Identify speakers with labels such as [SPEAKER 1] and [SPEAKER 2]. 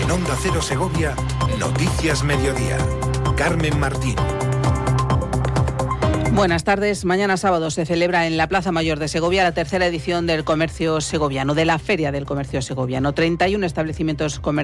[SPEAKER 1] En Onda Cero Segovia, Noticias Mediodía. Carmen Martín.
[SPEAKER 2] Buenas tardes. Mañana sábado se celebra en la Plaza Mayor de Segovia la tercera edición del Comercio Segoviano, de la Feria del Comercio Segoviano. 31 establecimientos comerciales